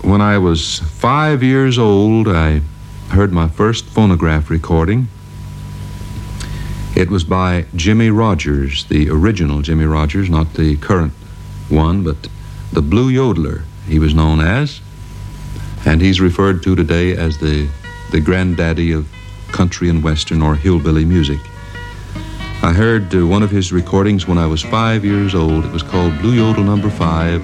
When I was 5 years old, I heard my first phonograph recording. It was by Jimmie Rodgers, the original Jimmie Rodgers, not the current one, but the Blue Yodeler, he was known as. And he's referred to today as the granddaddy of country and western or hillbilly music. I heard one of his recordings when I was 5 years old. It was called Blue Yodel Number 5.